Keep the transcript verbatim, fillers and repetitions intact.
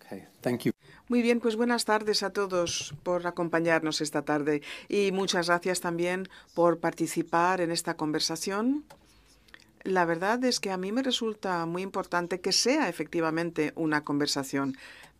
Okay, thank you. Muy bien, pues buenas tardes a todos por acompañarnos esta tarde y muchas gracias también por participar en esta conversación. La verdad es que a mí me resulta muy importante que sea efectivamente una conversación.